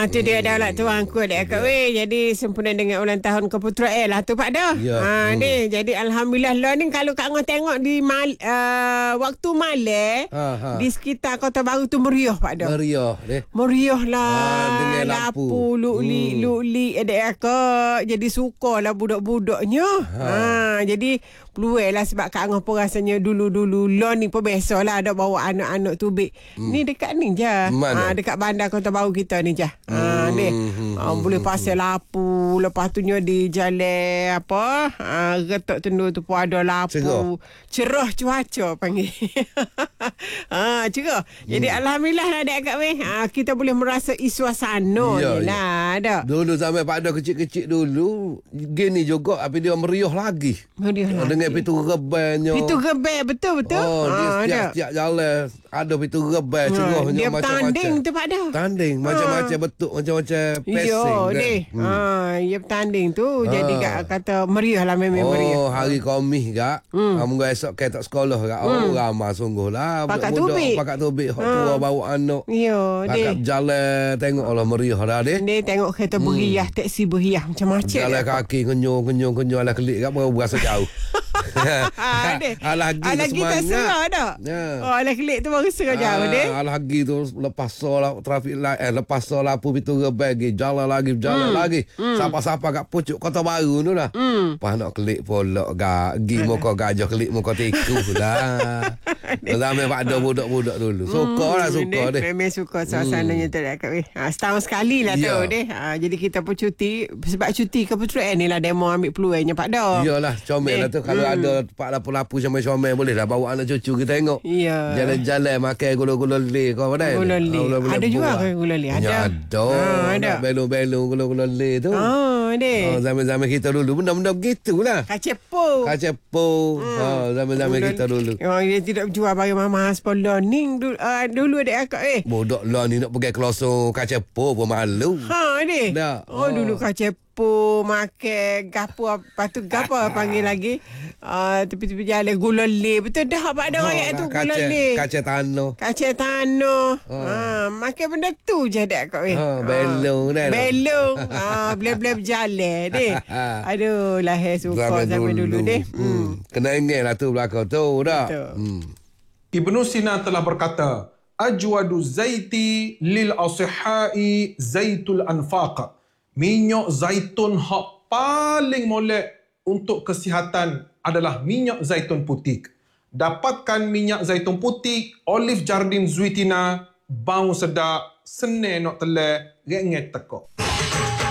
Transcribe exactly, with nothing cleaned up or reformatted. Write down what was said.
Ah, tu dia daulat tuanku dek akak weh. Jadi sempena dengan ulang tahun keputeraan lah tu Pak dah. Ya. Ah, Hmm. ni jadi alhamdulillah lah ni kalau Kak Ngah tengok di mal, uh, waktu malam Ha, ha. di sekitar Kota Baru tu meriah Pak dah. Meriah deh. Meriah lah. Ah, dengan lampu. Lapu, luk-lik, Hmm. luk-lik adik akak. Jadi suka lah budak-budaknya. Ha. ha. Jadi peluang lah sebab Kak Ngah pun rasanya dulu-dulu lah ni pun biasa lah ada bawa anak-anak tubik. Hmm. Ni dekat ni je. Mana? Ha, dekat bandar Kota Baru kita ni je. Ha, ni. Hmm. Ha, boleh pasal lapu. Lepas tu nya di jalan apa? Ha, Retak Tendu tu pun ada lapu. Cerah. Cerah cuaca panggil. ha, cerah. Jadi Hmm. alhamdulillah lah adik akak weh. Ha, kita boleh merasai suasana Ya, ni ya. lah. Ada. Dulu sampai Pak Dah kecil-kecil dulu, gini juga tapi dia meriah lagi. Meriah lagi. Dengan pintu gebannya. Pintu gebel betul-betul. Oh, dia Ha, ada. setiap-setiap jalan ada pintu gebel, Ha, cerahnya dia macam-macam. bertanding tu Pak Dah. Tanding macam-macam bentuk, macam-macam passing. Ya, kan. deh. Hmm. Ha, dia bertanding tu. Jadi Ha. kak kata meriah lah memang meriah. Oh, hari Khamis gak. Hmm. Ha, mungkin esok ke tak sekolah gak. Oh, Hmm. ramai sungguh lah. Pakat Budak-budak tubik. Pakat tubik. Hak Ha. tua bawa anak. Ya, deh. Pakat berjalan tengok Allah meriah dah deh. Dia tengok kereta beriah, taksi beriah macam-macam. Jalan kaki kenyung kenyung kenyung ala kelik gak baru berasa jauh. Ha, deh. Alah lagi Alah tu kita semangat. serah dah. Ya. Oh, alah kelik tu baru serah jauh deh. Ah, lagi tu lepas solat trafik light eh lepas solat lampu pintu gebel lagi jalan lagi jalan Hmm. lagi siapa-siapa kat pucuk Kota Baru tu lah. Hmm. Pas nak kelik polok gak gi muka gajah kelik muka tikus lah. Zaman Pak Dah budak-budak dulu. Suka lah suka Hmm, deh. Memang suka suasananya tu dah kat weh. Ha, setahun sekali lah Ya. tu deh. Ha, jadi kita pun cuti sebab cuti keputeraan ni lah demo ambil peluangnya Pak Dah. Iyalah comel lah tu. Kalau Hmm. ada pak lapu-lapu sama comel boleh lah bawa anak cucu kita tengok. Ya. Jalan-jalan makan gula-gula le kau apa dah? Gula le. Ada juga ke gula le? Ada. Ya, ada. Ha, ada. Nak belong-belong gula-gula le tu. Ah, deh. Oh, zaman-zaman kita dulu benda-benda begitulah. Kacepo. Kacepo. Ha, zaman-zaman kita dulu. Oh, dia tidak jual barang mahal sport learning dulu, uh, dulu adik akak eh. Bodoh lah ni nak pergi kelosong kacepo pun malu. Ha ni. Dah. Oh, Oh. dulu kacepo, makan gapo apa tu gapo panggil lagi. Uh, tepi-tepi jalan gula le. Betul dah Pak Dah ayat tu gula le. Kaca tanah. Kaca tanah. Ha, makan benda tu je adik akak eh. Ha, belong dah. Belong. Ha, boleh-boleh berjalan deh. Aduh, lahir suka zaman dulu deh. Hmm. Kena ingat lah tu belakang tu dah. Betul. Hmm. Ibnu Sina telah berkata, Ajwadu zaiti lil asihai zaitul anfaq. Minyak zaitun hak paling molek untuk kesihatan adalah minyak zaitun putih. Dapatkan minyak zaitun putih, Olive Jardin Zuitina, bau sedap, senang nak telan, renget tekok.